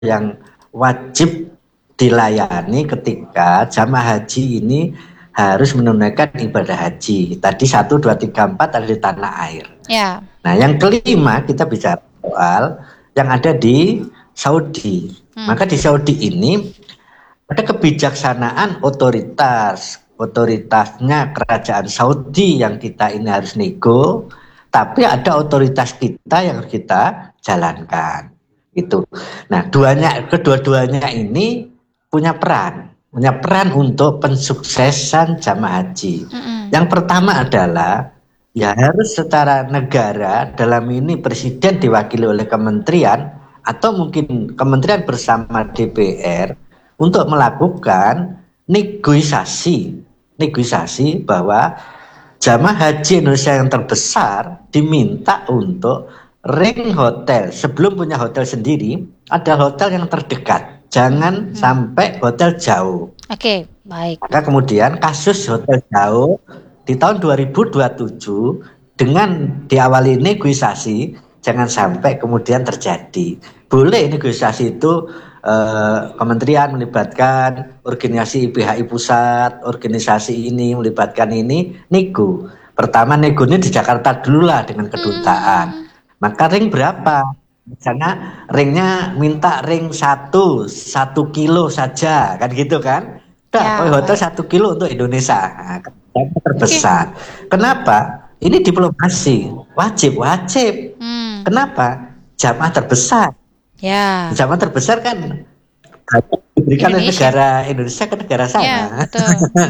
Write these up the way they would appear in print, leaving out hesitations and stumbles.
yang wajib dilayani ketika jamaah haji ini harus menunaikan ibadah haji. Tadi 1, 2, 3, 4 ada di tanah air. Ya. Nah, yang kelima kita bicara soal yang ada di Saudi. Maka di Saudi ini ada kebijaksanaan otoritasnya kerajaan Saudi yang kita ini harus nego, tapi ada otoritas kita yang harus kita jalankan. Itu. Nah, kedua-duanya ini punya peran untuk pensuksesan jamaah haji. Yang pertama adalah ya harus secara negara, dalam ini presiden diwakili oleh kementerian atau mungkin kementerian bersama DPR untuk melakukan negosiasi bahwa jamaah haji Indonesia yang terbesar diminta untuk ring hotel, sebelum punya hotel sendiri, ada hotel yang terdekat, jangan sampai hotel jauh. Oke, baik. Maka kemudian kasus hotel jauh di tahun 2027 dengan diawali negosiasi, jangan sampai kemudian terjadi. Boleh negosiasi itu kementerian melibatkan organisasi IPHI pusat, organisasi ini melibatkan ini, nego. Pertama nego ini di Jakarta dulu lah dengan kedutaan. Maka ring berapa? Misalnya ringnya minta ring 1 kilo saja, kan gitu kan? Udah, hotel 1 kilo untuk Indonesia. Nah, terbesar. Kenapa? Ini diplomasi, wajib. Kenapa? Jamaah terbesar. Ya. Jamaah terbesar kan diberikan oleh negara Indonesia ke negara sana. Ya, betul.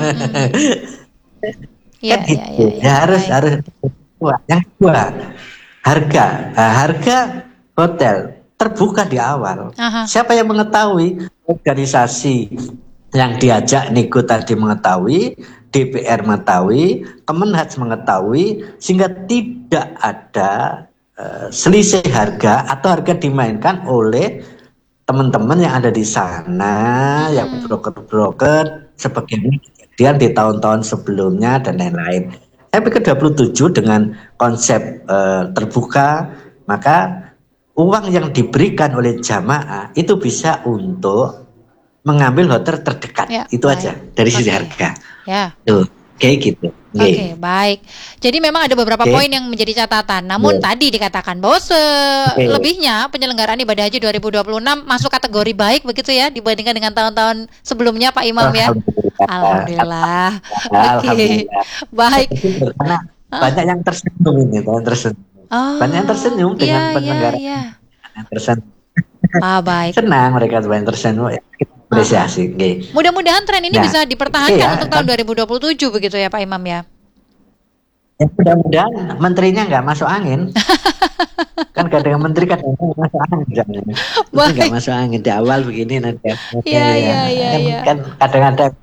Kan gitu. Ya, harus. Yang kedua, harga hotel terbuka di awal. Siapa yang mengetahui? Organisasi yang diajak nego tadi mengetahui, DPR mengetahui, Kemenhaj mengetahui, sehingga tidak ada selisih harga atau harga dimainkan oleh teman-teman yang ada di sana, yang broker-broker sebagaimana kejadian di tahun-tahun sebelumnya dan lain-lain. Saya pikir 27 dengan konsep terbuka, maka uang yang diberikan oleh jamaah itu bisa untuk mengambil hotel terdekat. Ya, itu baik. Aja dari sisi harga. Ya. Tuh, kayak gitu. Oke, baik. Jadi memang ada beberapa poin yang menjadi catatan. Namun tadi dikatakan bahwa selebihnya penyelenggaraan ibadah haji 2026 masuk kategori baik begitu ya dibandingkan dengan tahun-tahun sebelumnya Pak Imam ya. Alhamdulillah. Oke. Baik. Karena banyak yang tersenyum ini, banyak yang tersenyum dengan penyelenggaraan. Yang tersenyum. Baik. Senang mereka banyak tersenyum. Apresiasi. Mudah-mudahan tren ini bisa dipertahankan untuk tahun 2027 begitu ya Pak Imam ya. Ya mudah-mudahan menterinya nggak masuk angin. Kan kadang menteri kadang masuk angin. Nggak masuk angin di awal begini nanti. Kan kadang-kadang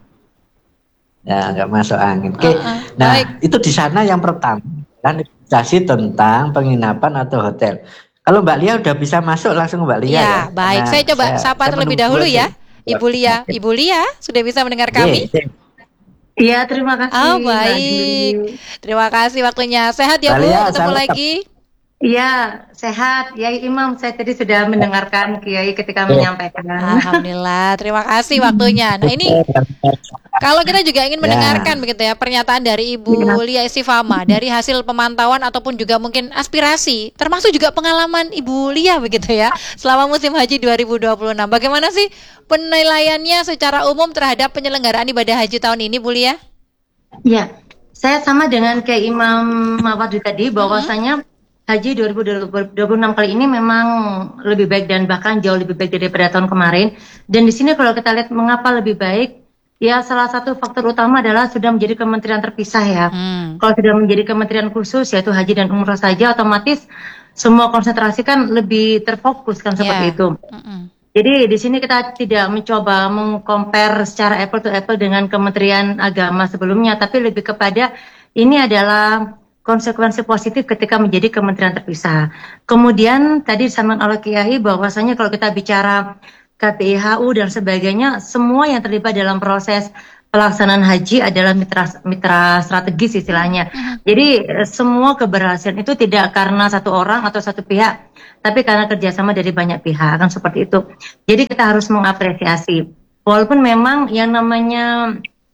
ya nggak masuk angin. Nah itu di sana yang pertama kan negosiasi tentang penginapan atau hotel. Kalau Mbak Lia udah bisa masuk langsung Mbak Lia ya. Baik, saya coba sapa terlebih dahulu ya. Ibu Lia sudah bisa mendengar kami? Iya, terima kasih. Baik. Terima kasih waktunya. Sehat ya Bu, ketemu lagi. Iya, sehat. Ya Imam, saya tadi sudah mendengarkan Kiai ketika menyampaikan. Alhamdulillah, terima kasih waktunya. Nah ini kalau kita juga ingin mendengarkan begitu ya pernyataan dari Ibu Lia Istifama dari hasil pemantauan ataupun juga mungkin aspirasi, termasuk juga pengalaman Ibu Lia begitu ya selama musim haji 2026. Bagaimana sih penilaiannya secara umum terhadap penyelenggaraan ibadah haji tahun ini, Bu Lia? Ya, saya sama dengan kayak Imam Mawadu tadi bahwasanya Haji 2026 kali ini memang lebih baik dan bahkan jauh lebih baik daripada tahun kemarin. Dan di sini kalau kita lihat mengapa lebih baik, ya salah satu faktor utama adalah sudah menjadi kementerian terpisah ya. Kalau sudah menjadi kementerian khusus yaitu haji dan umroh saja, otomatis semua konsentrasi kan lebih terfokus kan seperti itu. Jadi di sini kita tidak mencoba mengcompare secara apple to apple dengan Kementerian Agama sebelumnya, tapi lebih kepada ini adalah konsekuensi positif ketika menjadi kementerian terpisah. Kemudian tadi disampaikan oleh Kiai bahwasanya kalau kita bicara KPIHU dan sebagainya, semua yang terlibat dalam proses pelaksanaan haji adalah mitra strategis istilahnya. Jadi semua keberhasilan itu tidak karena satu orang atau satu pihak, tapi karena kerjasama dari banyak pihak, kan seperti itu. Jadi kita harus mengapresiasi. Walaupun memang yang namanya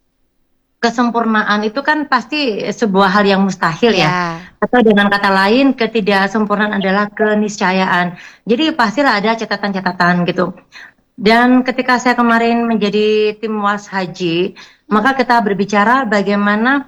kesempurnaan itu kan pasti sebuah hal yang mustahil ya. Atau dengan kata lain, ketidaksempurnaan adalah keniscayaan. Jadi pastilah ada catatan-catatan gitu. Dan ketika saya kemarin menjadi tim was haji, maka kita berbicara bagaimana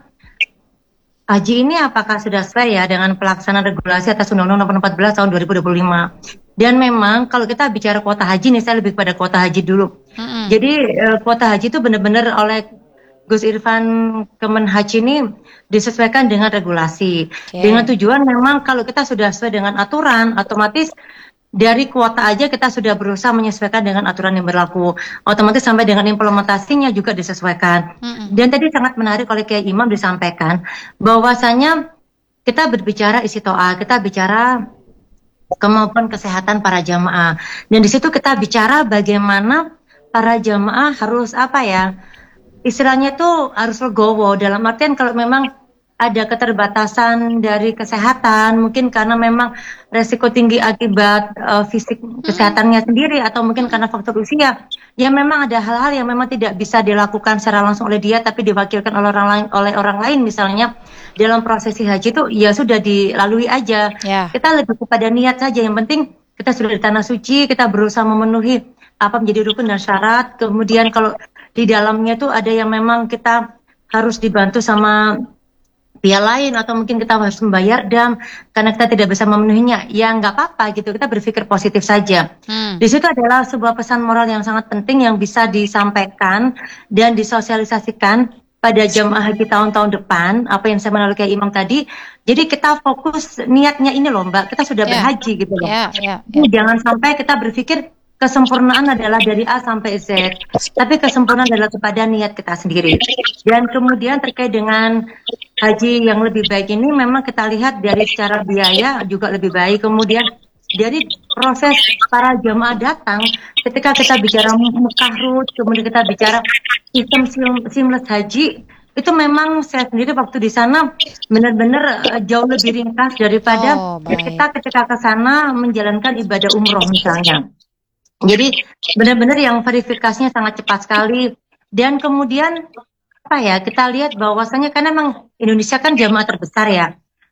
haji ini apakah sudah sesuai ya dengan pelaksanaan regulasi atas Undang-Undang Nomor 14 tahun 2025. Dan memang kalau kita bicara kuota haji nih, saya lebih pada kuota haji dulu. Jadi kuota haji itu benar-benar oleh Gus Irfan Kemenhaj ini disesuaikan dengan regulasi. Dengan tujuan memang kalau kita sudah sesuai dengan aturan, otomatis dari kuota aja kita sudah berusaha menyesuaikan dengan aturan yang berlaku. Otomatis sampai dengan implementasinya juga disesuaikan. Dan tadi sangat menarik oleh Kiai Imam disampaikan bahwasanya kita berbicara isi toa, kita bicara kemampuan kesehatan para jamaah. Dan di situ kita bicara bagaimana para jamaah harus apa ya? Istilahnya tuh harus legowo, dalam artian kalau memang ada keterbatasan dari kesehatan, mungkin karena memang resiko tinggi akibat fisik kesehatannya sendiri, atau mungkin karena faktor usia, ya memang ada hal-hal yang memang tidak bisa dilakukan secara langsung oleh dia, tapi diwakilkan oleh orang lain, misalnya dalam prosesi haji itu ya sudah dilalui aja. Kita lebih kepada niat saja, yang penting kita sudah di tanah suci, kita berusaha memenuhi apa menjadi rukun dan syarat. Kemudian kalau di dalamnya tuh ada yang memang kita harus dibantu sama pihak lain, atau mungkin kita harus membayar dam karena kita tidak bisa memenuhinya, ya nggak apa-apa gitu, kita berpikir positif saja. Di situ adalah sebuah pesan moral yang sangat penting yang bisa disampaikan dan disosialisasikan pada jamaah haji tahun-tahun depan, apa yang saya menolak kayak Imam tadi. Jadi kita fokus niatnya ini loh Mbak, kita sudah berhaji gitu loh. Jangan sampai kita berpikir kesempurnaan adalah dari A sampai Z, tapi kesempurnaan adalah kepada niat kita sendiri. Dan kemudian terkait dengan haji yang lebih baik ini, memang kita lihat dari secara biaya juga lebih baik. Kemudian dari proses para jamaah datang, ketika kita bicara Mekah Route, kemudian kita bicara sistem seamless haji, itu memang saya sendiri waktu di sana benar-benar jauh lebih ringkas daripada kita ketika ke sana menjalankan ibadah umroh misalnya. Jadi benar-benar yang verifikasinya sangat cepat sekali. Dan kemudian apa ya, kita lihat bahwasanya karena memang Indonesia kan jamaah terbesar ya.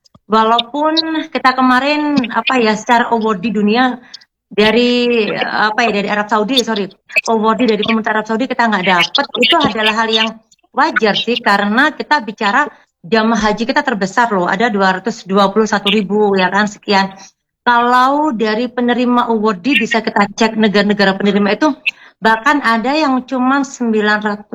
Walaupun kita kemarin apa ya secara award di dunia dari apa ya dari Arab Saudi, award dari pemerintah Arab Saudi kita nggak dapat, itu adalah hal yang wajar sih, karena kita bicara jamaah haji kita terbesar loh, ada 221.000 ya kan, sekian. Kalau dari penerima award bisa kita cek negara-negara penerima itu, bahkan ada yang cuma 900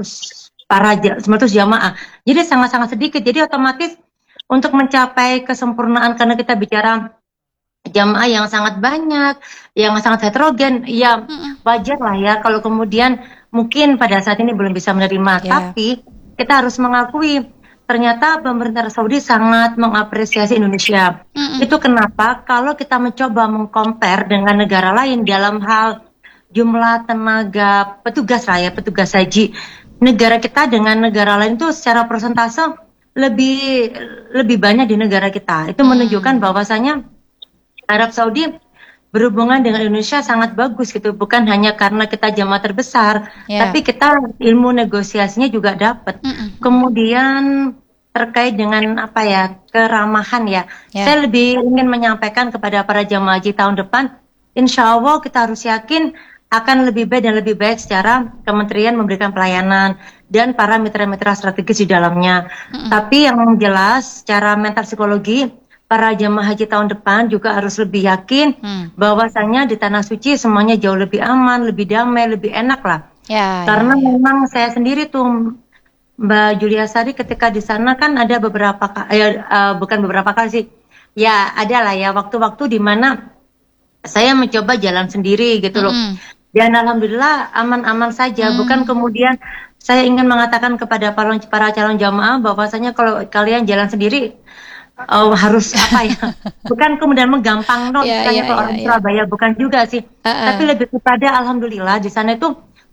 jamaah. Jadi sangat-sangat sedikit. Jadi otomatis untuk mencapai kesempurnaan, karena kita bicara jamaah yang sangat banyak, yang sangat heterogen, ya wajar lah ya kalau kemudian mungkin pada saat ini belum bisa menerima. Tapi kita harus mengakui ternyata pemerintah Saudi sangat mengapresiasi Indonesia. Itu kenapa kalau kita mencoba mengcompare dengan negara lain dalam hal jumlah tenaga petugas petugas haji, negara kita dengan negara lain itu secara persentase lebih banyak di negara kita. Itu menunjukkan bahwasanya Arab Saudi berhubungan dengan Indonesia sangat bagus gitu, bukan hanya karena kita jamaah terbesar, tapi kita ilmu negosiasinya juga dapat. Kemudian terkait dengan apa ya, keramahan ya, saya lebih ingin menyampaikan kepada para jamaah haji tahun depan, insya Allah kita harus yakin akan lebih baik dan lebih baik secara kementerian memberikan pelayanan dan para mitra-mitra strategis di dalamnya. Tapi yang jelas secara mental psikologi, para jamaah haji tahun depan juga harus lebih yakin bahwasanya di tanah suci semuanya jauh lebih aman, lebih damai, lebih enak lah. Karena memang saya sendiri tuh Mbak Julia Sari ketika di sana kan ada beberapa bukan beberapa kali sih, ya ada lah ya waktu-waktu di mana saya mencoba jalan sendiri gitu loh. Dan alhamdulillah aman-aman saja. Bukan kemudian saya ingin mengatakan kepada para calon jamaah bahwasanya kalau kalian jalan sendiri harus apa ya, bukan kemudian menggampang misalnya kalau orang Surabaya, bukan juga sih, tapi lebih kepada alhamdulillah di sana itu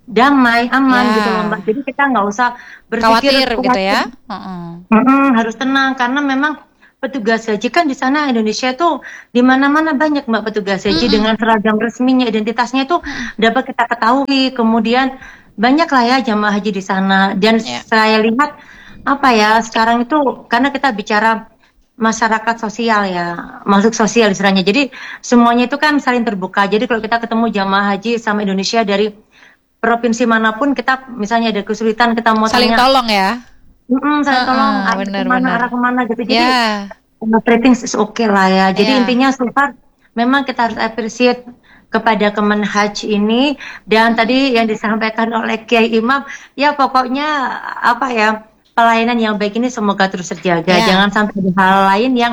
damai, aman Ya. gitu loh Mbak. Jadi kita nggak usah Khawatir berpikir gitu ya. harus tenang karena memang petugas haji kan di sana Indonesia tuh di mana-mana banyak Mbak petugas haji dengan seragam resminya, identitasnya itu dapat kita ketahui. Kemudian banyak lah ya jamaah haji di sana dan Ya. saya lihat apa ya sekarang itu karena kita bicara masyarakat sosial ya, masuk sosial istilahnya. Jadi semuanya itu kan saling terbuka. Jadi kalau kita ketemu jamaah haji sama Indonesia dari provinsi manapun, kita misalnya ada kesulitan kita mau Saling tanya, tolong ya. saya tolong Benar-benar. arah kemana gitu. Jadi Ya. rating is okay lah ya. Jadi Ya. intinya so far memang kita harus appreciate kepada Kemenhaj ini dan tadi yang disampaikan oleh Kiai Imam ya pokoknya apa ya pelayanan yang baik ini semoga terus terjaga. Ya. Jangan sampai ada hal lain yang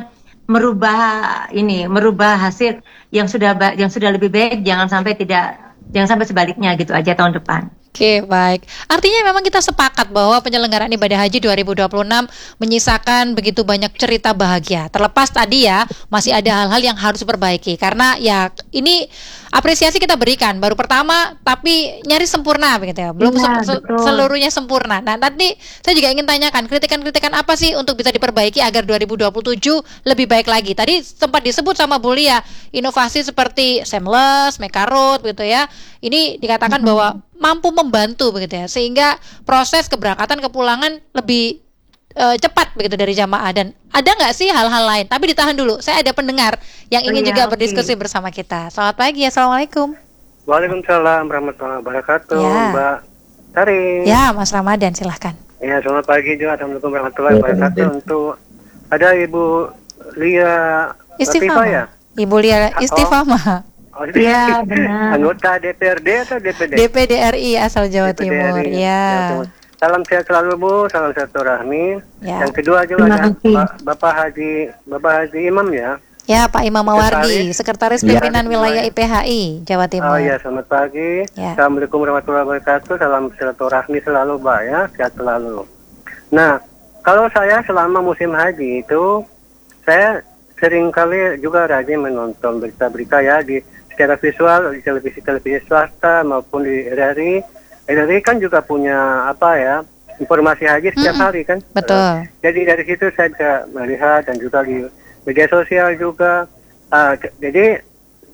merubah hasil yang sudah lebih baik. Jangan sampai sebaliknya gitu aja tahun depan. Oke, baik. Artinya memang kita sepakat bahwa penyelenggaraan ibadah haji 2026 menyisakan begitu banyak cerita bahagia. Terlepas tadi ya, masih ada hal-hal yang harus diperbaiki. Karena ya ini apresiasi kita berikan. Baru pertama, tapi nyaris sempurna begitu ya. Belum seluruhnya sempurna. Nah, nanti saya juga ingin tanyakan, kritikan-kritikan apa sih untuk bisa diperbaiki agar 2027 lebih baik lagi. Tadi sempat disebut sama Bu Lia, inovasi seperti seamless, mekarut gitu ya. Ini dikatakan bahwa mampu membantu begitu ya, sehingga proses keberangkatan kepulangan lebih cepat begitu dari jamaah. Dan ada nggak sih hal-hal lain? Tapi ditahan dulu, saya ada pendengar yang ingin juga berdiskusi bersama kita. Selamat pagi, assalamualaikum. Waalaikumsalam warahmatullahi wabarakatuh, Ya. Mbak Tari. Ya, Mas Ramadan silahkan. Ya, selamat pagi juga. Assalamualaikum warahmatullahi wabarakatuh. Untuk ada Ibu Lia Latifah ya? Ibu Lia Istifamah. Oh, Iya, benar. Anggota DPRD atau DPD? DPD RI asal Jawa DPD Timur. RI, Ya. Jawa Timur. Salam sehat selalu Bu, salam silaturahmi. Ya. Yang kedua juga Terima ada kasih. Bapak Haji Imam ya. Ya, Pak Imam Mawardi, Sekretaris Pimpinan Wilayah IPHI Jawa Timur. Oh ya, selamat pagi. Ya. Assalamualaikum warahmatullahi wabarakatuh. Salam silaturahmi selalu, Mbak ya, sehat selalu. Nah, kalau saya selama musim haji itu, saya sering kali juga rajin menonton berita-berita ya secara visual di televisi swasta maupun di RRI. RRI kan juga punya informasi haji setiap hari kan. Betul. Jadi dari situ saya bisa melihat dan juga di media sosial juga. Jadi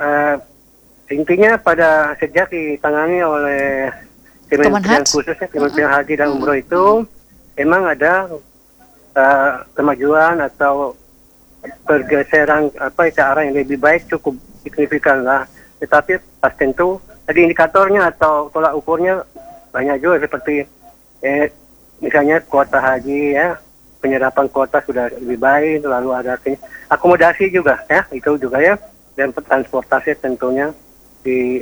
intinya pada sejak ditangani oleh Kementerian khususnya Kementerian Haji dan Umroh itu emang ada kemajuan atau pergeseran ke arah yang lebih baik cukup signifikan lah. Tetapi pas tentu tadi indikatornya atau tolak ukurnya banyak juga seperti misalnya kuota haji ya, penyerapan kuota sudah lebih baik, lalu ada akomodasi juga ya, itu juga ya, dan transportasi tentunya di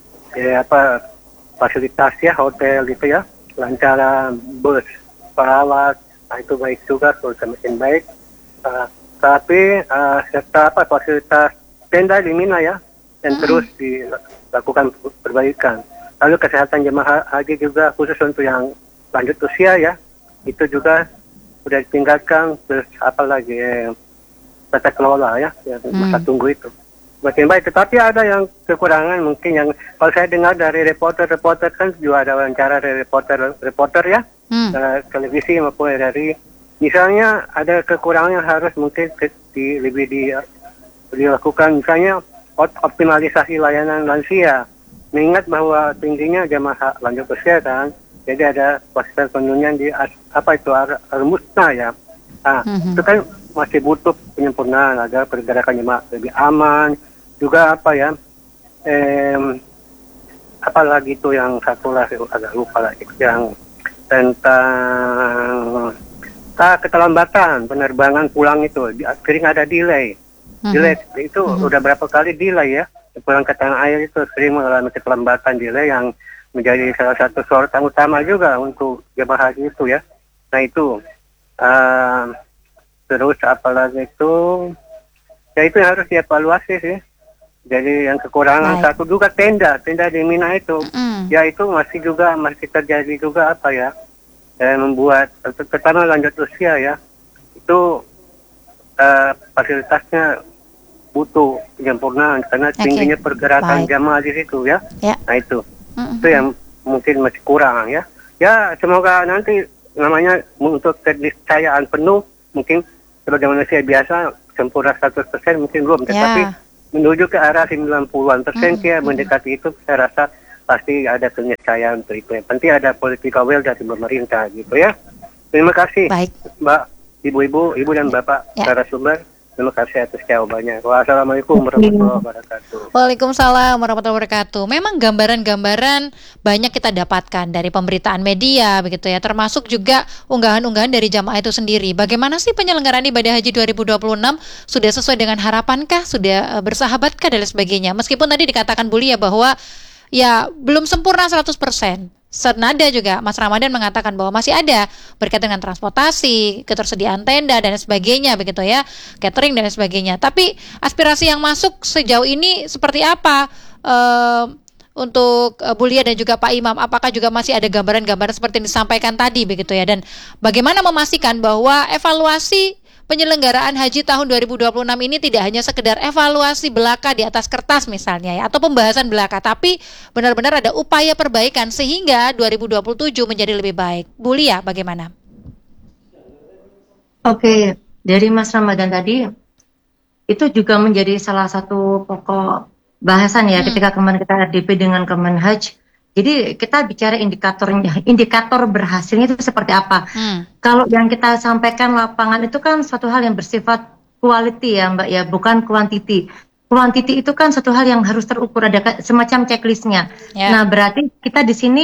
fasilitas ya, hotel gitu ya, lancaran bus, perawat, itu baik juga, semakin baik. Tapi serta fasilitas tenda di Mina ya, dan terus dilakukan perbaikan. Lalu kesehatan jemaah haji juga khusus untuk yang lanjut usia ya, itu juga sudah ditingkatkan. Terus apalagi tata kelola ya, masa tunggu itu makin baik. Tetapi ada yang kekurangan mungkin yang kalau saya dengar dari reporter kan juga ada wawancara dari reporter ya, televisi maupun dari misalnya ada kekurangan yang harus mungkin lebih dilakukan, misalnya optimalisasi layanan lansia, mengingat bahwa tingginya jamaah lanjut usia kan, jadi ada fasilitas penunjang di Al-Musna ya. Itu kan masih butuh penyempurnaan agar pergerakan jemaah lebih aman, juga apalagi itu yang satu lagi agak lupa lagi yang tentang keterlambatan penerbangan pulang itu sering ada delay itu udah berapa kali delay ya, pulang ke tanah air itu sering mengalami keterlambatan delay yang menjadi salah satu sorotan utama juga untuk jemaah haji itu ya. Nah itu terus apalagi itu ya, itu yang harus dievaluasi sih. Jadi yang kekurangan satu juga tenda di Mina itu ya, itu masih terjadi juga membuat terutama lanjut usia ya, itu fasilitasnya butuh penyempurnaan karena tingginya pergerakan jamaah di situ ya. Nah itu yang mungkin masih kurang ya. Ya semoga nanti namanya untuk keniscayaan penuh mungkin sebagai manusia biasa sempurna 100% mungkin belum, tetapi menuju ke arah 90-an% ya mendekati itu saya rasa pasti ada keniscayaan untuk itu. Yang penting ada political will dari pemerintah gitu ya. Terima kasih. Baik. Mbak, ibu dan bapak narasumber. Terima kasih atas jawabannya. Wassalamualaikum warahmatullahi wabarakatuh. Waalaikumsalam warahmatullahi wabarakatuh. Memang gambaran-gambaran banyak kita dapatkan dari pemberitaan media begitu ya, termasuk juga unggahan-unggahan dari jamaah itu sendiri. Bagaimana sih penyelenggaraan ibadah haji 2026? Sudah sesuai dengan harapankah? Sudah bersahabatkah dan lain sebagainya? Meskipun tadi dikatakan Bu Lia bahwa ya belum sempurna 100%. Senada juga Mas Ramadan mengatakan bahwa masih ada berkaitan dengan transportasi, ketersediaan tenda dan sebagainya begitu ya, catering dan sebagainya. Tapi aspirasi yang masuk sejauh ini seperti apa untuk Bu Lia dan juga Pak Imam? Apakah juga masih ada gambaran-gambaran seperti yang disampaikan tadi begitu ya? Dan bagaimana memastikan bahwa evaluasi penyelenggaraan haji tahun 2026 ini tidak hanya sekedar evaluasi belaka di atas kertas misalnya ya, atau pembahasan belaka, tapi benar-benar ada upaya perbaikan sehingga 2027 menjadi lebih baik. Bu Lia, bagaimana? Oke, dari Mas Ramadan tadi itu juga menjadi salah satu pokok bahasan ya ketika kemarin kita RDP dengan Kemenhaj. Jadi kita bicara indikator berhasilnya itu seperti apa. Kalau yang kita sampaikan lapangan itu kan suatu hal yang bersifat quality ya Mbak ya, bukan quantity. Quantity itu kan suatu hal yang harus terukur, ada semacam checklistnya. Nah berarti kita di sini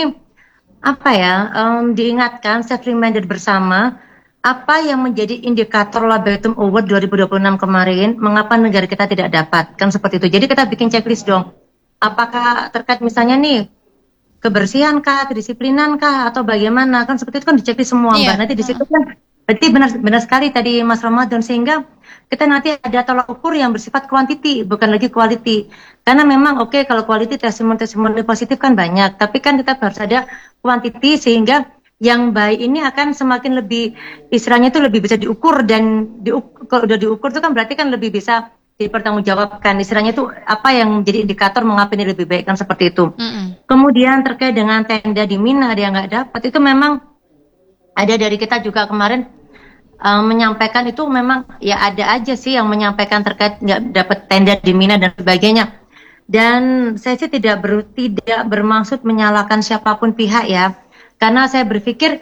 diingatkan, self reminder bersama apa yang menjadi indikator Labaitum Award 2026 kemarin, mengapa negara kita tidak dapat, kan seperti itu. Jadi kita bikin checklist dong. Apakah terkait misalnya nih kebersihan kah, kedisiplinan kah, atau bagaimana, kan seperti itu kan dicek semua Mbak. Nanti di situ kan berarti benar sekali tadi Mas Ramadan, sehingga kita nanti ada tolak ukur yang bersifat quantity bukan lagi quality. Karena memang kalau quality testimoni positif kan banyak, tapi kan kita harus ada quantity sehingga yang baik ini akan semakin lebih, istilahnya itu lebih bisa diukur, dan kalau udah diukur itu kan berarti kan lebih bisa dipertanggungjawabkan, istilahnya itu apa yang menjadi indikator mengapa ini lebih baik, kan seperti itu. Kemudian terkait dengan tenda di Mina ada yang nggak dapat, itu memang ada dari kita juga kemarin menyampaikan, itu memang ya ada aja sih yang menyampaikan terkait nggak dapat tenda di Mina dan sebagainya. Dan saya sih tidak bermaksud menyalahkan siapapun pihak ya, karena saya berpikir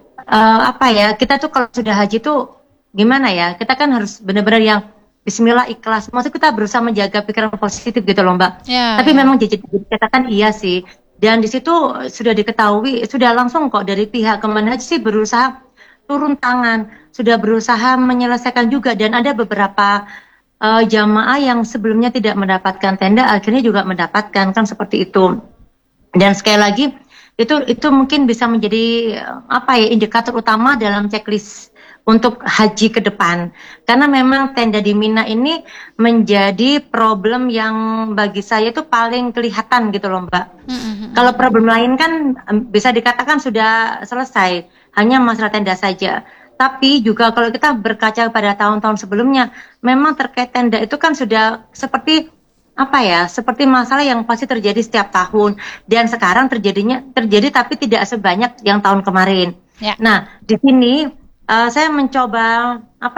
kita tuh kalau sudah haji tuh gimana ya, kita kan harus benar-benar yang Bismillah ikhlas. Maksud kita berusaha menjaga pikiran positif gitu loh Mbak. Tapi memang dikatakan iya sih. Dan di situ sudah diketahui, sudah langsung kok dari pihak Kemenhaj sih berusaha turun tangan, sudah berusaha menyelesaikan juga, dan ada beberapa jamaah yang sebelumnya tidak mendapatkan tenda akhirnya juga mendapatkan, kan seperti itu. Dan sekali lagi itu mungkin bisa menjadi indikator utama dalam checklist untuk haji ke depan, karena memang tenda di Mina ini menjadi problem yang bagi saya itu paling kelihatan gitu loh Mbak. Kalau problem lain kan bisa dikatakan sudah selesai, hanya masalah tenda saja. Tapi juga kalau kita berkaca pada tahun-tahun sebelumnya, memang terkait tenda itu kan sudah seperti seperti masalah yang pasti terjadi setiap tahun, dan sekarang terjadi tapi tidak sebanyak yang tahun kemarin. Nah di sini saya mencoba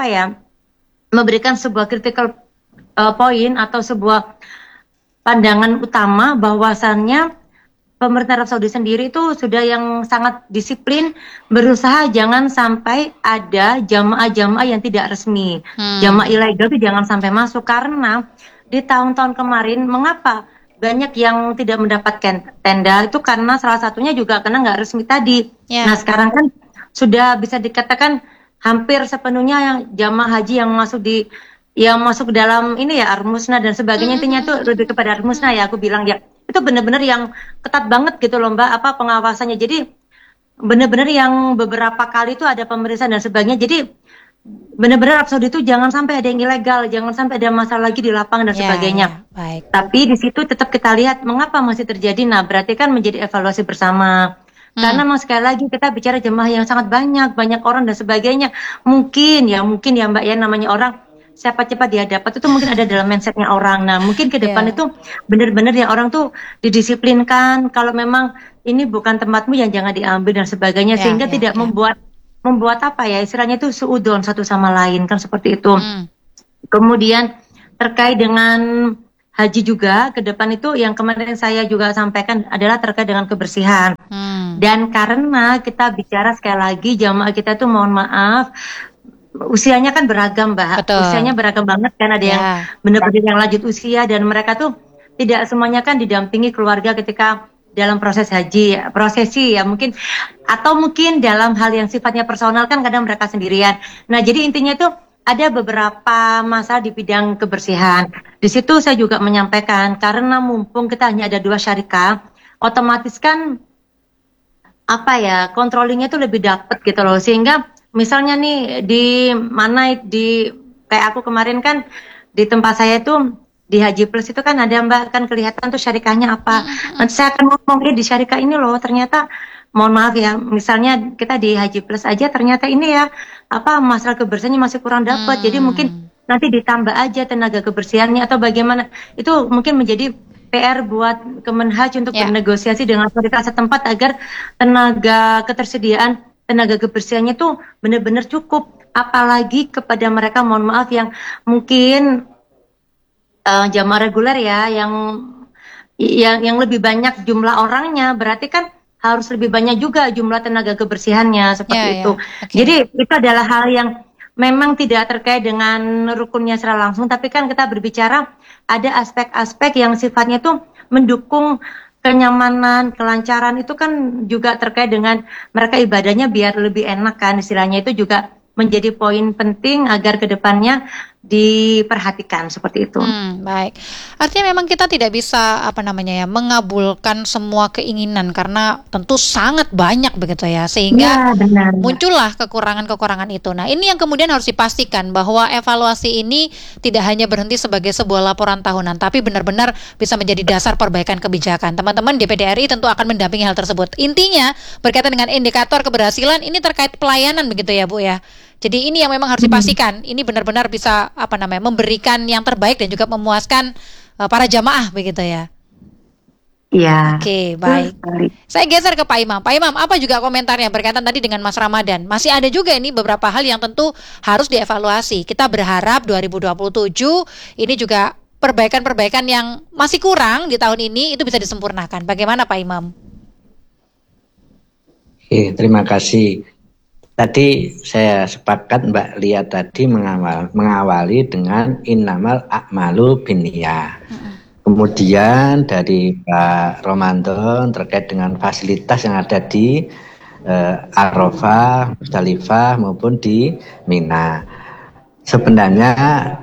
memberikan sebuah critical point atau sebuah pandangan utama bahwasannya pemerintah Arab Saudi sendiri itu sudah yang sangat disiplin, berusaha jangan sampai ada jamaah-jamaah yang tidak resmi, jamaah ilegal itu jangan sampai masuk, karena di tahun-tahun kemarin mengapa banyak yang tidak mendapatkan tenda itu karena salah satunya juga karena nggak resmi tadi. Nah sekarang kan sudah bisa dikatakan hampir sepenuhnya yang jamaah haji yang masuk dalam ini ya Armusna dan sebagainya, intinya itu lebih kepada Armusna ya, aku bilang ya itu benar-benar yang ketat banget gitu loh Mbak, pengawasannya. Jadi benar-benar yang beberapa kali itu ada pemeriksaan dan sebagainya. Jadi benar-benar Arab Saudi itu jangan sampai ada yang ilegal, jangan sampai ada masalah lagi di lapangan dan sebagainya. Baik. Tapi di situ tetap kita lihat mengapa masih terjadi. Nah berarti kan menjadi evaluasi bersama. Karena memang sekali lagi kita bicara jemaah yang sangat banyak orang dan sebagainya. Mungkin ya Mbak ya, namanya orang siapa cepat dia dapat itu mungkin ada dalam mindsetnya orang. Nah mungkin ke depan itu benar-benar ya orang tuh didisiplinkan. Kalau memang ini bukan tempatmu yang jangan diambil dan sebagainya, sehingga tidak membuat apa ya, istilahnya itu suudon satu sama lain kan seperti itu. Kemudian terkait dengan haji juga ke depan itu yang kemarin saya juga sampaikan adalah terkait dengan kebersihan. Dan karena kita bicara sekali lagi jamaah kita tuh mohon maaf usianya kan beragam, Mbak. Betul. Usianya beragam banget kan, ada yang benar-benar yang lanjut usia dan mereka tuh tidak semuanya kan didampingi keluarga ketika dalam proses haji, prosesi ya mungkin, atau mungkin dalam hal yang sifatnya personal kan kadang mereka sendirian. Nah, jadi intinya itu ada beberapa masalah di bidang kebersihan. Di situ saya juga menyampaikan karena mumpung kita hanya ada 2 syarikah, otomatis kan apa ya, controllingnya tuh lebih dapet gitu loh, sehingga misalnya nih di mana di kayak aku kemarin kan di tempat saya itu di Haji Plus itu kan ada Mbak kan kelihatan tuh syarikahnya apa. Nanti saya akan ngomong di syarikah ini loh ternyata mohon maaf ya, misalnya kita di Haji Plus aja ternyata ini ya apa masalah kebersihannya masih kurang dapat. Jadi mungkin nanti ditambah aja tenaga kebersihannya atau bagaimana. Itu mungkin menjadi PR buat Kemenhaj untuk bernegosiasi dengan otoritas setempat agar tenaga ketersediaan tenaga kebersihannya tuh benar-benar cukup, apalagi kepada mereka mohon maaf yang mungkin jamaah reguler ya yang lebih banyak jumlah orangnya, berarti kan harus lebih banyak juga jumlah tenaga kebersihannya seperti itu. Jadi itu adalah hal yang memang tidak terkait dengan rukunnya secara langsung, tapi kan kita berbicara ada aspek-aspek yang sifatnya tuh mendukung kenyamanan, kelancaran itu kan juga terkait dengan mereka ibadahnya biar lebih enak kan istilahnya, itu juga menjadi poin penting agar kedepannya diperhatikan seperti itu. Baik. Artinya memang kita tidak bisa mengabulkan semua keinginan karena tentu sangat banyak begitu ya, sehingga muncullah kekurangan-kekurangan itu. Nah, ini yang kemudian harus dipastikan bahwa evaluasi ini tidak hanya berhenti sebagai sebuah laporan tahunan, tapi benar-benar bisa menjadi dasar perbaikan kebijakan. Teman-teman DPD RI tentu akan mendampingi hal tersebut. Intinya berkaitan dengan indikator keberhasilan ini terkait pelayanan begitu ya Bu ya. Jadi ini yang memang harus dipastikan, ini benar-benar bisa memberikan yang terbaik dan juga memuaskan para jamaah begitu ya. Iya. Oke, baik. Saya geser ke Pak Imam. Pak Imam, apa juga komentarnya berkaitan tadi dengan Mas Ramadan? Masih ada juga ini beberapa hal yang tentu harus dievaluasi. Kita berharap 2027 ini juga perbaikan-perbaikan yang masih kurang di tahun ini itu bisa disempurnakan. Bagaimana Pak Imam? Oke, terima kasih. Tadi saya sepakat Mbak Lia tadi mengawali dengan innamal a'malu binniyah. Kemudian dari Pak Ramadan terkait dengan fasilitas yang ada di Arafah, Musdalifah maupun di Mina. Sebenarnya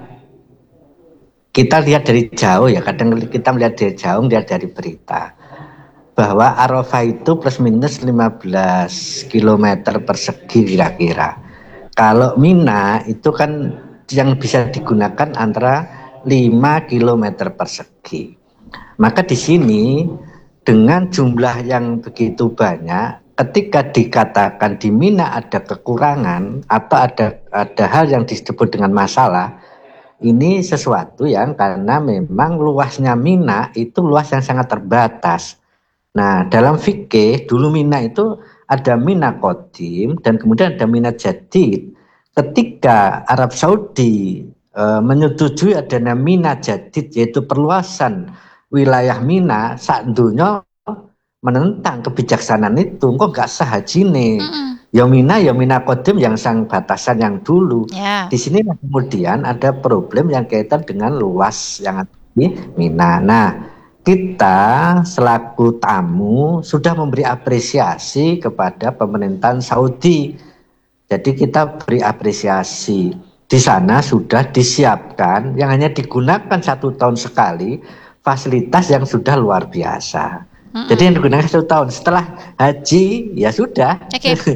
kita lihat dari jauh ya, kadang kita melihat dari jauh, melihat dari berita bahwa Arafah itu plus minus 15 km persegi kira-kira. Kalau Mina itu kan yang bisa digunakan antara 5 km persegi. Maka di sini dengan jumlah yang begitu banyak, ketika dikatakan di Mina ada kekurangan atau ada hal yang disebut dengan masalah, ini sesuatu yang karena memang luasnya Mina itu luas yang sangat terbatas. Nah, dalam fikih dulu Mina itu ada Mina Qadim dan kemudian ada Mina Jadid. Ketika Arab Saudi menyetujui adanya Mina Jadid, yaitu perluasan wilayah Mina, sak dunya menentang kebijaksanaan itu. Kok gak sah hajine? Ya Mina Qadim yang sang batasan yang dulu. Di sini kemudian ada problem yang kaitan dengan luas yang ada di Mina. Nah, kita selaku tamu sudah memberi apresiasi kepada pemerintahan Saudi. Jadi kita beri apresiasi. Di sana sudah disiapkan yang hanya digunakan 1 tahun sekali fasilitas yang sudah luar biasa. Jadi yang digunakan 1 tahun, setelah haji ya sudah.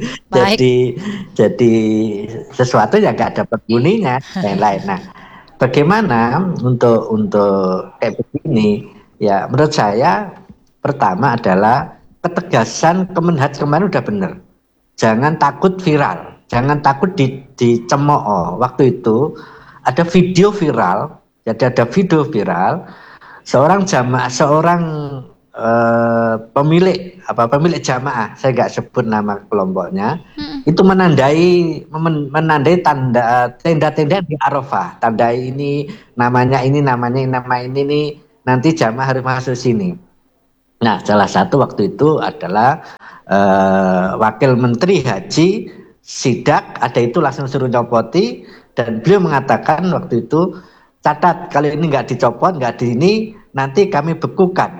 jadi sesuatu yang nggak ada penghuninya dan lain. Nah, bagaimana untuk kayak begini? Ya, menurut saya pertama adalah ketegasan Kemenhaj kemarin udah benar. Jangan takut viral, jangan takut dicemooh. Waktu itu ada video viral, jadi ada video viral seorang pemilik jamaah, saya nggak sebut nama kelompoknya, itu menandai tenda-tenda di Arafah, tandai ini namanya nama ini nih, nanti jamaah harus masuk sini. Nah, salah satu waktu itu adalah Wakil Menteri Haji sidak, ada itu langsung suruh nyopoti, dan beliau mengatakan waktu itu, catat kalau ini nggak dicopot, nggak di ini, nanti kami bekukan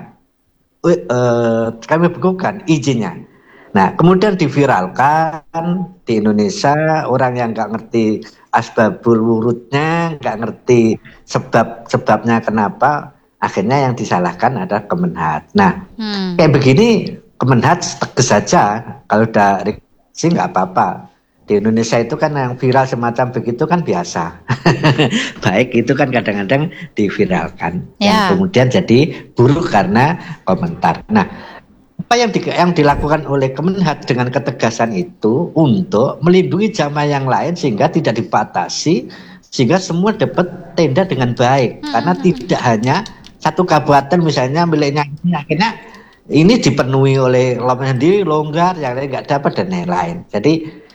izinnya. Nah, kemudian diviralkan di Indonesia, orang yang nggak ngerti asbabul wurudnya, nggak ngerti sebabnya kenapa, akhirnya yang disalahkan adalah Kemenhad. Nah, kayak begini Kemenhad tegas saja, kalau udah reaksi nggak apa-apa. Di Indonesia itu kan yang viral semacam begitu kan biasa. Baik itu kan kadang-kadang diviralkan, yang kemudian jadi buruk karena komentar. Nah, apa yang dilakukan oleh Kemenhad dengan ketegasan itu untuk melindungi jamaah yang lain sehingga tidak dibatasi, sehingga semua dapat tenda dengan baik. Karena tidak hanya satu kabupaten misalnya miliknya ini, akhirnya ini dipenuhi oleh kelompok sendiri, longgar, yang lain nggak dapat dan lain-lain. Jadi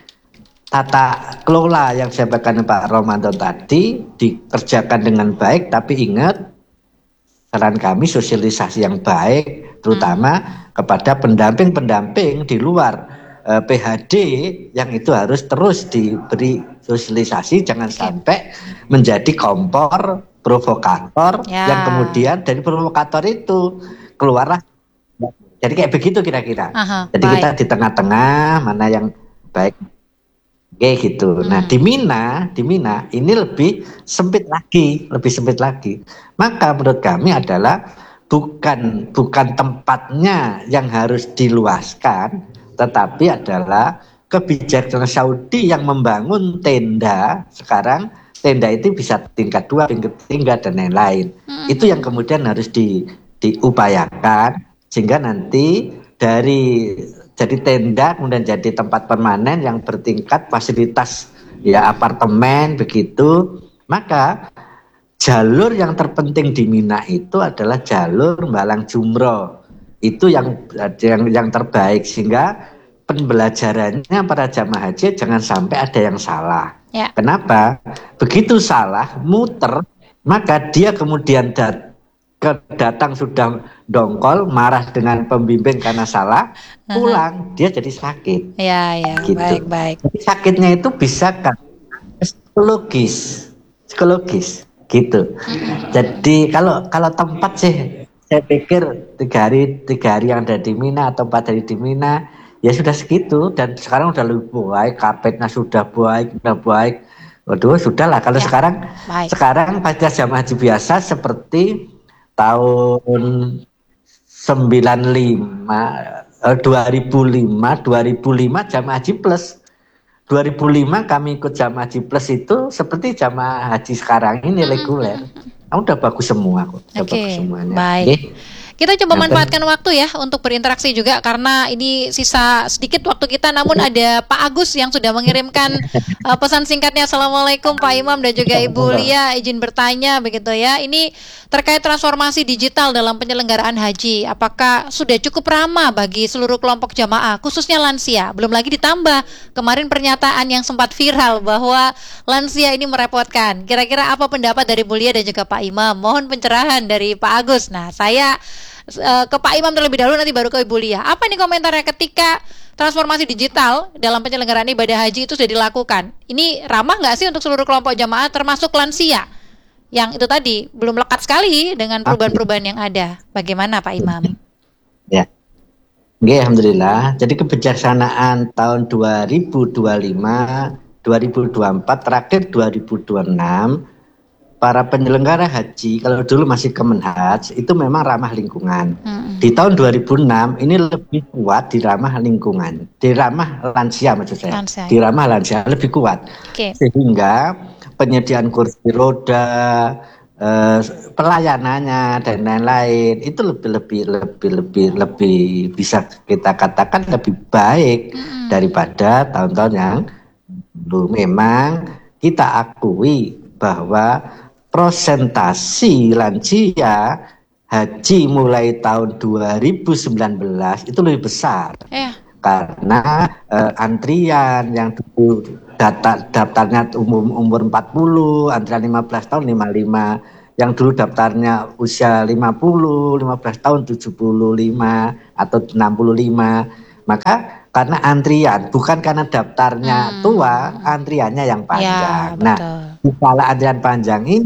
tata kelola yang disampaikan Pak Romanto tadi dikerjakan dengan baik, tapi ingat saran kami sosialisasi yang baik, terutama kepada pendamping-pendamping di luar PHD yang itu harus terus diberi sosialisasi, jangan sampai menjadi kompor provokator yang kemudian dari provokator itu keluarlah. Jadi kayak begitu kira-kira. Jadi baik. Kita di tengah-tengah mana yang baik. Kayak gitu. Nah, di Mina ini lebih sempit lagi. Maka menurut kami adalah bukan tempatnya yang harus diluaskan, tetapi adalah kebijakan Saudi yang membangun tenda. Sekarang tenda itu bisa tingkat 2, tingkat 3 dan lain-lain. Itu yang kemudian harus diupayakan sehingga nanti dari jadi tenda kemudian jadi tempat permanen yang bertingkat fasilitas ya apartemen begitu. Maka jalur yang terpenting di Mina itu adalah jalur Malang Jumroh. Itu yang terbaik sehingga pembelajarannya para jamaah haji jangan sampai ada yang salah. Kenapa? Begitu salah muter, maka dia kemudian datang sudah dongkol, marah dengan pembimbing karena salah, pulang dia jadi sakit. Gitu. Baik. Jadi sakitnya itu bisa kan psikologis, gitu. Jadi kalau tempat sih, saya pikir 3 hari yang ada di Mina atau 4 hari di Mina, ya sudah segitu. Dan sekarang udah lebih baik, karpetnya sudah baik. Waduh, sudahlah. Kalau sekarang pada jamaah haji biasa seperti tahun 2005 jamaah haji plus. 2005 kami ikut jamaah haji plus itu seperti jamaah haji sekarang ini reguler. Udah bagus semua kok. Bagus semuanya. Baik. Kita coba manfaatkan waktu ya untuk berinteraksi juga karena ini sisa sedikit waktu kita, namun ada Pak Agus yang sudah mengirimkan pesan singkatnya. Assalamualaikum Pak Imam dan juga Ibu Lia, izin bertanya begitu ya. Ini terkait transformasi digital dalam penyelenggaraan haji. Apakah sudah cukup ramah bagi seluruh kelompok jamaah, khususnya lansia? Belum lagi ditambah kemarin pernyataan yang sempat viral bahwa lansia ini merepotkan. Kira-kira apa pendapat dari Bu Lia dan juga Pak Imam? Mohon pencerahan dari Pak Agus. Nah, saya ke Pak Imam terlebih dahulu, nanti baru ke Ibu Lia. Apa nih komentarnya ketika transformasi digital dalam penyelenggaraan ibadah haji itu sudah dilakukan? Ini ramah nggak sih untuk seluruh kelompok jamaah termasuk lansia yang itu tadi belum lekat sekali dengan perubahan-perubahan yang ada? Bagaimana Pak Imam? Ya, alhamdulillah. Jadi kebijaksanaan tahun 2025, 2024, terakhir 2026. Para penyelenggara haji, kalau dulu masih Kemenhaj, itu memang ramah lingkungan. Di tahun 2006 ini lebih kuat di ramah lingkungan, di ramah lansia maksud saya. Di ramah lansia lebih kuat. Sehingga penyediaan kursi roda, pelayanannya dan lain-lain itu lebih bisa kita katakan lebih baik daripada tahun-tahun yang dulu. Memang kita akui bahwa prosentasi lansia haji mulai tahun 2019 itu lebih besar. Karena antrian yang dulu daftarnya umur 40, antrian 15 tahun 55, yang dulu daftarnya usia 50, 15 tahun 75 atau 65. Maka karena antrian, bukan karena daftarnya tua, antriannya yang panjang. Nah, kalau antrian panjang ini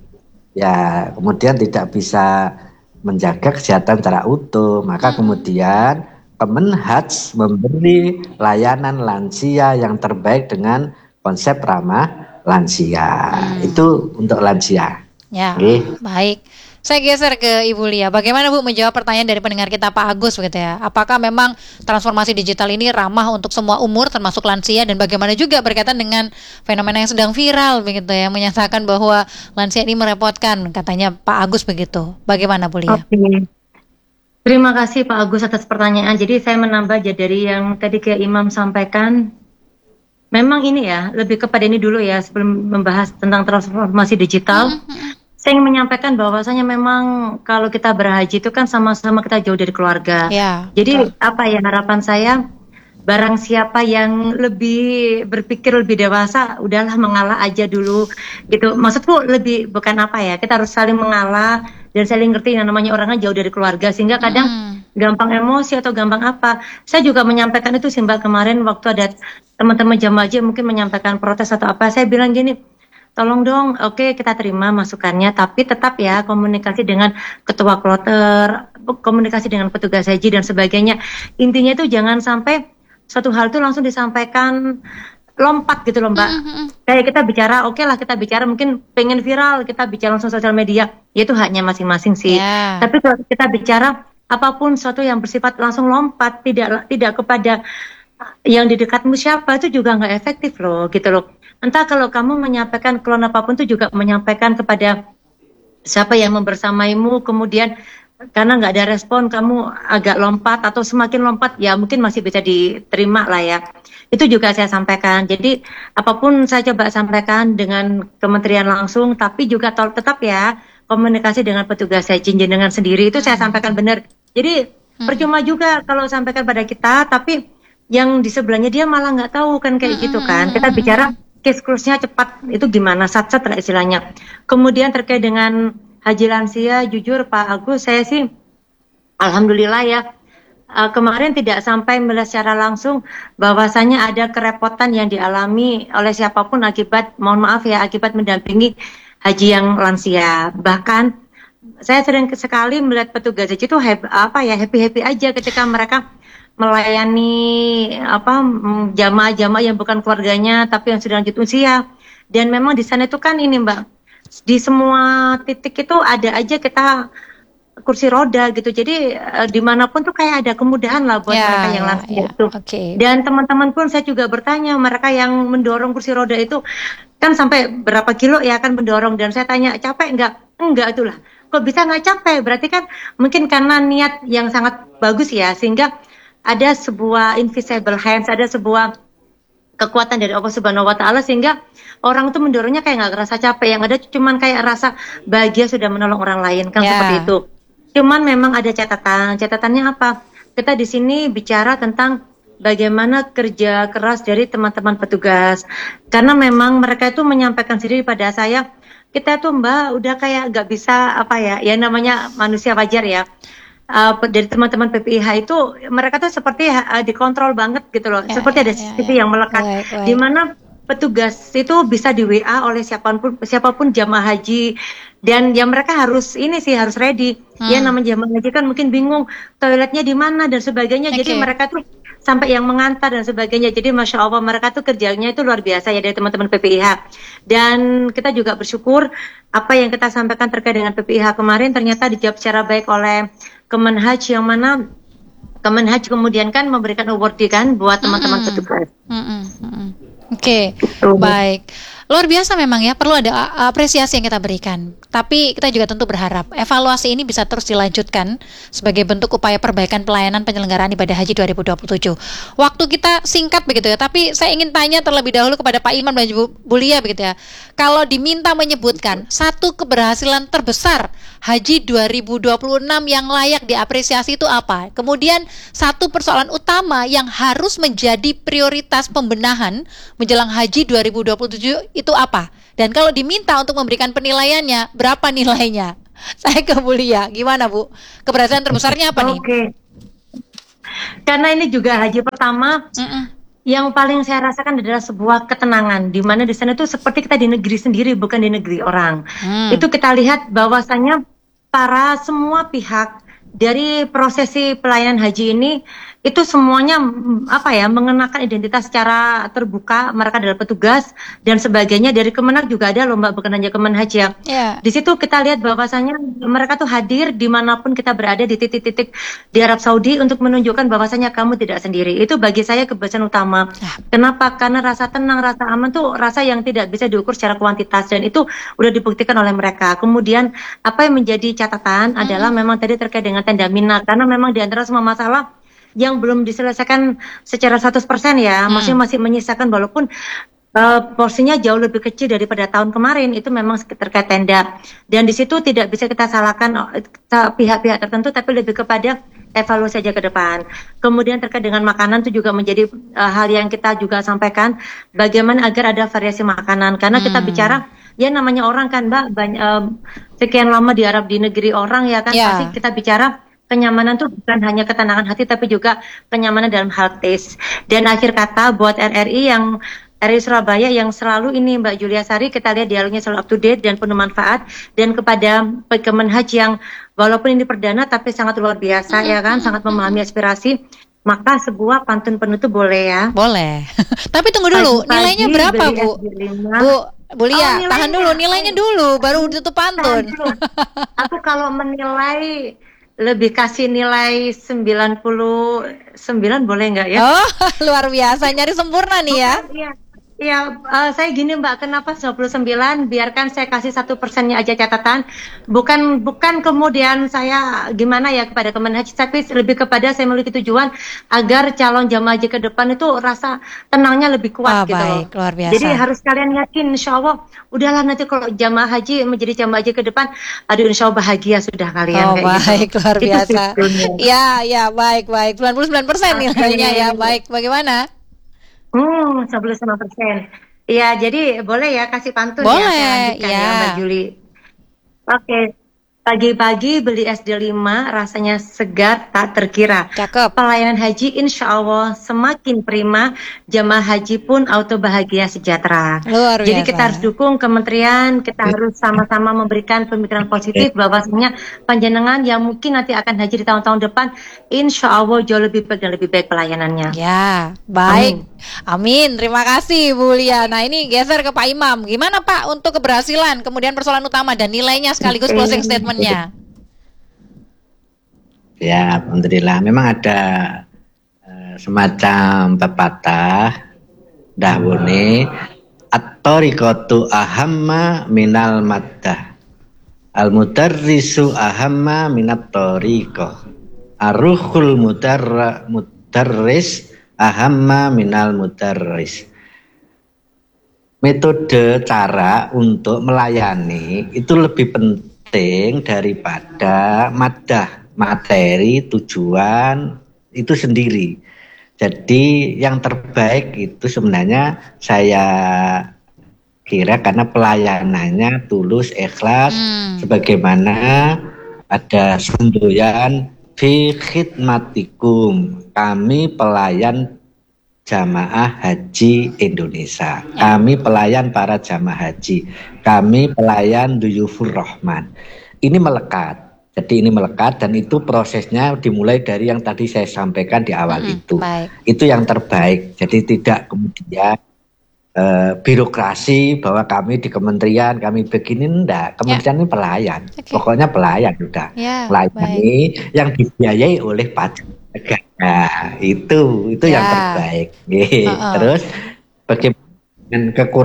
ya kemudian tidak bisa menjaga kesehatan secara utuh, maka kemudian Kemenhaj memberi layanan lansia yang terbaik dengan konsep ramah lansia. Itu untuk lansia. Ya, baik. Saya geser ke Ibu Lia. Bagaimana Bu menjawab pertanyaan dari pendengar kita Pak Agus begitu ya? Apakah memang transformasi digital ini ramah untuk semua umur termasuk lansia, dan bagaimana juga berkaitan dengan fenomena yang sedang viral begitu ya, menyatakan bahwa lansia ini merepotkan, katanya Pak Agus begitu. Bagaimana Bu Lia? Terima kasih Pak Agus atas pertanyaan. Jadi saya menambah aja dari yang tadi kayak Imam sampaikan. Memang ini ya, lebih kepada ini dulu ya sebelum membahas tentang transformasi digital. Saya ingin menyampaikan bahwasanya memang kalau kita berhaji itu kan sama-sama kita jauh dari keluarga. Jadi apa ya harapan saya, barang siapa yang lebih berpikir lebih dewasa, udahlah mengalah aja dulu gitu. Maksudku lebih bukan apa ya, kita harus saling mengalah dan saling ngerti yang namanya orang kan jauh dari keluarga, sehingga kadang gampang emosi atau gampang apa. Saya juga menyampaikan itu sih Mbak, kemarin waktu ada teman-teman jamaah haji mungkin menyampaikan protes atau apa, saya bilang gini, tolong dong, oke, kita terima masukannya, tapi tetap ya komunikasi dengan ketua kloter, komunikasi dengan petugas haji dan sebagainya. Intinya itu jangan sampai suatu hal itu langsung disampaikan lompat gitu loh Mbak. Kayak kita bicara, oke lah kita bicara, mungkin pengen viral, kita bicara langsung sosial media, ya itu haknya masing-masing sih. Tapi kalau kita bicara apapun suatu yang bersifat langsung lompat, tidak kepada yang di dekatmu siapa, itu juga nggak efektif loh gitu loh. Entah kalau kamu menyampaikan klon apapun itu juga menyampaikan kepada siapa yang membersamaimu, kemudian karena nggak ada respon kamu agak lompat atau semakin lompat, ya mungkin masih bisa diterima lah ya. Itu juga saya sampaikan. Jadi apapun saya coba sampaikan dengan kementerian langsung, tapi juga tetap ya komunikasi dengan petugas haji dengan sendiri itu saya sampaikan benar. Jadi percuma juga kalau sampaikan pada kita, tapi yang di sebelahnya dia malah nggak tahu kan kayak gitu kan. Kita bicara case close-nya cepat, itu gimana, sat-sat lah istilahnya. Kemudian terkait dengan haji lansia, jujur Pak Agus, saya sih alhamdulillah ya, kemarin tidak sampai melihat secara langsung bahwasanya ada kerepotan yang dialami oleh siapapun akibat, mohon maaf ya, akibat mendampingi haji yang lansia. Bahkan saya sering sekali melihat petugas haji itu happy aja ketika mereka melayani jamaah-jamaah yang bukan keluarganya tapi yang sudah lanjut usia. Dan memang di sana itu kan ini Mbak, di semua titik itu ada aja kita kursi roda gitu. Jadi dimanapun tuh kayak ada kemudahan lah buat mereka yang lansia itu. Dan teman-teman pun saya juga bertanya, mereka yang mendorong kursi roda itu kan sampai berapa kilo ya kan mendorong, dan saya tanya capek enggak itulah. Kok bisa nggak capek? Berarti kan mungkin karena niat yang sangat bagus ya, sehingga ada sebuah invisible hands, ada sebuah kekuatan dari Allah Subhanahu wa Ta'ala, sehingga orang itu mendorongnya kayak nggak ngerasa capek, yang ada cuman kayak rasa bahagia sudah menolong orang lain kan seperti itu. Cuman memang ada catatannya apa? Kita di sini bicara tentang bagaimana kerja keras dari teman-teman petugas, karena memang mereka itu menyampaikan sendiri pada saya, kita tuh Mbak udah kayak nggak bisa ya namanya manusia wajar ya. Dari teman-teman PPIH itu mereka tuh seperti dikontrol banget gitu loh, seperti ada CCTV yang melekat, di mana petugas itu bisa di WA oleh siapapun jamaah haji, dan ya mereka harus ready. Ya namanya jamaah haji kan mungkin bingung toiletnya di mana dan sebagainya, jadi mereka tuh sampai yang mengantar dan sebagainya. Jadi Masya Allah mereka tuh kerjanya itu luar biasa ya dari teman-teman PPIH. Dan kita juga bersyukur apa yang kita sampaikan terkait dengan PPIH kemarin ternyata dijawab secara baik oleh Kemenhaj, yang mana Kemenhaj kemudian kan memberikan award kan buat teman-teman petugas. Baik. Luar biasa memang ya, perlu ada apresiasi yang kita berikan. Tapi kita juga tentu berharap evaluasi ini bisa terus dilanjutkan sebagai bentuk upaya perbaikan pelayanan penyelenggaraan ibadah haji 2027. Waktu kita singkat begitu ya, tapi saya ingin tanya terlebih dahulu kepada Pak Imam dan Bu Lia begitu ya. Kalau diminta menyebutkan satu keberhasilan terbesar haji 2026 yang layak diapresiasi itu apa? Kemudian satu persoalan utama yang harus menjadi prioritas pembenahan menjelang haji 2027 itu apa? Dan kalau diminta untuk memberikan penilaiannya, berapa nilainya? Saya ke Bu Lia, gimana Bu? Keberhasilan terbesarnya apa nih? Oke. Karena ini juga haji pertama, yang paling saya rasakan adalah sebuah ketenangan, di mana di sana itu seperti kita di negeri sendiri, bukan di negeri orang. Itu kita lihat bahwasanya para semua pihak dari prosesi pelayanan haji ini itu semuanya mengenakan identitas secara terbuka. Mereka adalah petugas dan sebagainya. Dari Kemenak juga ada lomba, bukan hanya Kemenhaji ya. Di situ kita lihat bahwasanya mereka tuh hadir dimanapun kita berada di titik-titik di Arab Saudi untuk menunjukkan bahwasanya kamu tidak sendiri. Itu bagi saya keberhasilan utama. Kenapa? Karena rasa tenang, rasa aman tuh rasa yang tidak bisa diukur secara kuantitas, dan itu udah dibuktikan oleh mereka. Kemudian apa yang menjadi catatan adalah memang tadi terkait dengan tenda Mina, karena memang di antara semua masalah yang belum diselesaikan secara 100% ya, masih menyisakan, walaupun porsinya jauh lebih kecil daripada tahun kemarin, itu memang terkait tenda. Dan di situ tidak bisa kita salahkan pihak-pihak tertentu, tapi lebih kepada evaluasi saja ke depan. Kemudian terkait dengan makanan itu juga menjadi hal yang kita juga sampaikan, bagaimana agar ada variasi makanan, karena kita bicara ya namanya orang kan Mbak, sekian lama di Arab, di negeri orang ya kan, pasti kita bicara kenyamanan tuh bukan hanya ketenangan hati, tapi juga kenyamanan dalam hal taste. Dan akhir kata buat RRI Surabaya yang selalu ini Mbak Julia Sari, kita lihat dialognya selalu up to date dan penuh manfaat. Dan kepada Kemenhaj yang walaupun ini perdana tapi sangat luar biasa ya kan, sangat memahami aspirasi, maka sebuah pantun penutup boleh ya? Boleh. Tapi tunggu dulu, nilainya berapa Bu Lia, tahan dulu, nilainya dulu, baru tutup pantun. Aku kalau menilai lebih kasih nilai 99 boleh nggak ya? Oh, luar biasa, nyari sempurna nih ya. Iya, saya gini Mbak, kenapa 99? Biarkan saya kasih 1%-nya aja catatan. Bukan kemudian saya gimana ya kepada Kemenhaj, tapi lebih kepada saya memiliki tujuan agar calon jamaah haji ke depan itu rasa tenangnya lebih kuat gitu. Baik, luar biasa. Jadi harus kalian yakin, insya Allah, udahlah nanti kalau jamaah haji menjadi jamaah haji ke depan, aduh insya Allah bahagia sudah kalian. Oh baik, gitu. Luar biasa. Ya, baik. 99% nilainya ya, baik. Bagaimana? 99%. Iya, jadi boleh ya kasih pantun ya, saya lanjutkan ya Mbak Juli. Oke. Pagi-pagi beli SD 5, rasanya segar tak terkira. Cakep. Pelayanan haji insya Allah semakin prima, jamaah haji pun auto bahagia sejahtera. Luar biasa. Jadi kita harus dukung kementerian, kita harus sama-sama memberikan pemikiran positif bahwasanya panjenengan yang mungkin nanti akan haji di tahun-tahun depan, insya Allah jauh lebih baik dan lebih baik pelayanannya. Ya, baik. Amin. Terima kasih Bu Lia. Nah ini geser ke Pak Imam. Gimana Pak untuk keberhasilan, kemudian persoalan utama dan nilainya sekaligus closing statement? Ya, alhamdulillah. Memang ada semacam pepatah dahwune at-tariqatu ahamma minal maddah, al-mudarrisu ahamma minat tariqah, ar-ruhul mudarris ahamma minal mudarris. Metode cara untuk melayani itu lebih penting daripada materi tujuan itu sendiri. Jadi yang terbaik itu sebenarnya saya kira karena pelayanannya tulus, ikhlas, sebagaimana ada semboyan fi khidmatikum, kami pelayan jamaah haji Indonesia, kami pelayan para jamaah haji, kami pelayan Duyufur Rahman. Ini melekat, jadi ini melekat, dan itu prosesnya dimulai dari yang tadi saya sampaikan di awal itu. Baik. Itu yang terbaik, jadi tidak kemudian birokrasi bahwa kami di kementerian kami begini, enggak. Kementerian ini pelayan, pokoknya pelayan udah, melayani yang dibiayai oleh pajak negara. Itu yang terbaik. Terus bagaimana kekurangan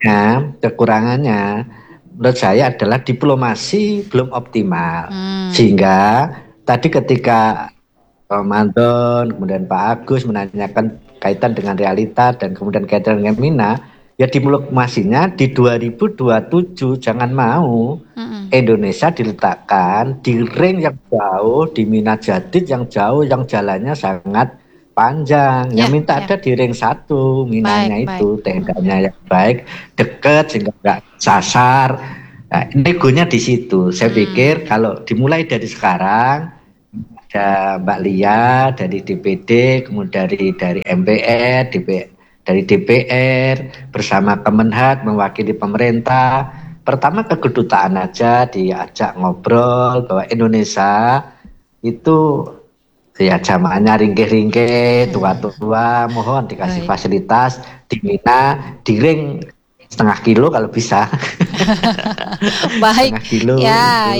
kekurangannya menurut saya adalah diplomasi belum optimal. Sehingga tadi ketika Pak Manton, kemudian Pak Agus menanyakan kaitan dengan realita dan kemudian kaitan dengan Mina, ya diplomasinya di 2027 jangan mau Indonesia diletakkan di ring yang jauh, di Mina Jadid yang jauh, yang jalannya sangat panjang. Yang minta ada di ring 1 Minanya itu tendanya yang baik, dekat sehingga nggak sasar. Nah, negonya di situ. Saya pikir kalau dimulai dari sekarang, ada Mbak Lia dari DPD, kemudian dari MPR, dari DPR bersama Kemenhad mewakili pemerintah. Pertama ke kedutaan aja diajak ngobrol bahwa Indonesia itu ya jamaahnya ringkih-ringkih, tua-tua, mohon dikasih fasilitas di Mina, di ring 0,5 kilo kalau bisa. Baik. 0,5 kilo. Ya.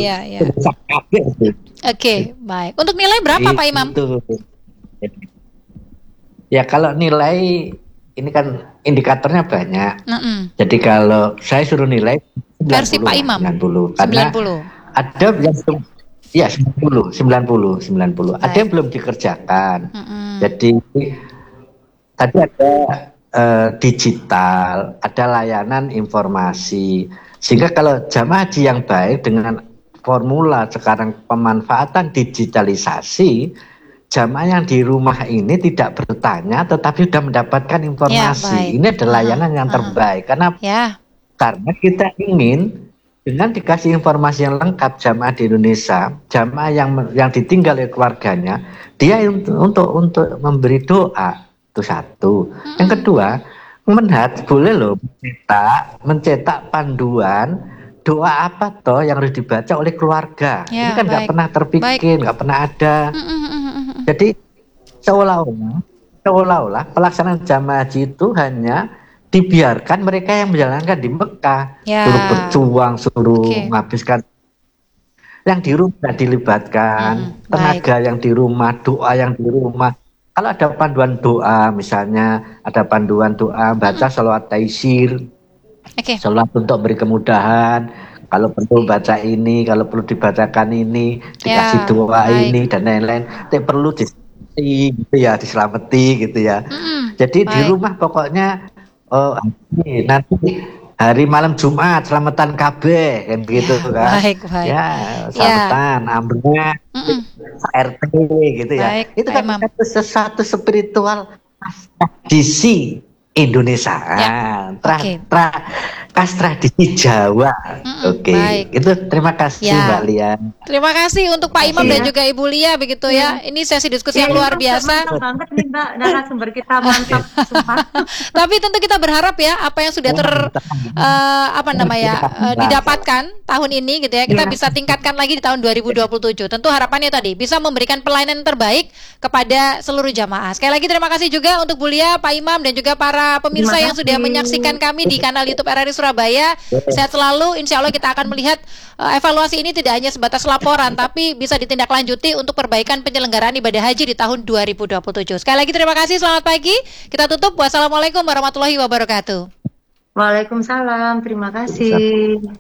Oke, baik. Untuk nilai berapa Pak Imam? Ya kalau nilai ini kan indikatornya banyak. Jadi kalau saya suruh nilai 90, versi Pak Imam 90 karena 90. Ada yang ya 90. Ada yang belum dikerjakan. Jadi tadi ada digital, ada layanan informasi. Sehingga kalau jamaah haji yang baik dengan formula sekarang pemanfaatan digitalisasi, jamaah yang di rumah ini tidak bertanya tetapi sudah mendapatkan informasi. Ini adalah layanan yang terbaik. Karena kita ingin dengan dikasih informasi yang lengkap jamaah di Indonesia, jamaah yang ditinggal oleh keluarganya, dia untuk memberi doa. Itu satu. Yang kedua, Kemenhad boleh loh mencetak panduan doa apa toh yang harus dibaca oleh keluarga. Ini kan nggak pernah terpikir, nggak pernah ada. Jadi seolah-olah pelaksanaan jamaah haji itu hanya dibiarkan mereka yang menjalankan di Mekah, suruh berjuang, suruh menghabiskan. Yang di rumah dilibatkan, tenaga yang di rumah, doa yang di rumah. Kalau ada panduan doa, misalnya ada panduan doa, baca sholawat taisir, sholawat untuk beri kemudahan. Kalau perlu baca ini, kalau perlu dibacakan ini, dikasih doa ini dan lain-lain. Tapi perlu diselamati gitu ya. Jadi di rumah pokoknya nanti hari malam Jumat selamatan kabeh kan begitu kan. Ya, selamatan ambrnya RT gitu ya. Itu kan satu spiritual tradisi Indonesia. Khas tradisi Jawa. Itu terima kasih Mbak Lia. Terima kasih untuk Pak Imam dan juga Ibu Lia begitu ya. Ini sesi diskusi yang luar biasa. Banget nih Mbak, narasumber kita mantap. Tapi tentu kita berharap ya apa yang sudah didapatkan tahun ini gitu ya, kita bisa tingkatkan lagi di tahun 2027. Tentu harapannya tadi bisa memberikan pelayanan terbaik kepada seluruh jamaah. Sekali lagi terima kasih juga untuk Bu Lia, Pak Imam dan juga para pemirsa yang sudah menyaksikan kami di kanal YouTube RRI Surabaya. Sehat selalu. Insya Allah kita akan melihat evaluasi ini tidak hanya sebatas laporan, tapi bisa ditindaklanjuti untuk perbaikan penyelenggaraan ibadah haji di tahun 2027. Sekali lagi terima kasih. Selamat pagi. Kita tutup. Wassalamualaikum warahmatullahi wabarakatuh. Waalaikumsalam. Terima kasih.